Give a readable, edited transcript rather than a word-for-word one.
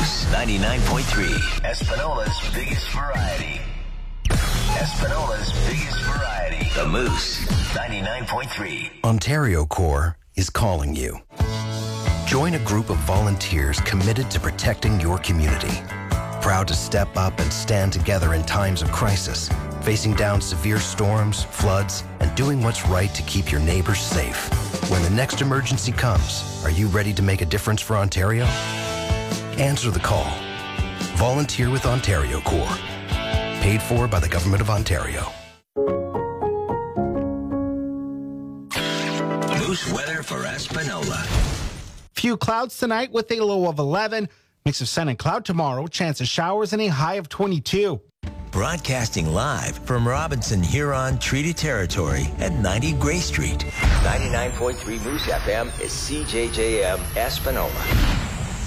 Moose 99.3. Espanola's biggest variety. Espanola's biggest variety. The Moose 99.3. Ontario Corps is calling you. Join a group of volunteers committed to protecting your community. Proud to step up and stand together in times of crisis, facing down severe storms, floods, and doing what's right to keep your neighbors safe. When the next emergency comes, are you ready to make a difference for Ontario? Answer the call. Volunteer with Ontario Corps. Paid for by the Government of Ontario. Moose weather for Espanola. Few clouds tonight with a low of 11. Mix of sun and cloud tomorrow. Chance of showers and a high of 22. Broadcasting live from Robinson Huron Treaty Territory at 90 Gray Street. 99.3 Moose FM is CJJM Espanola.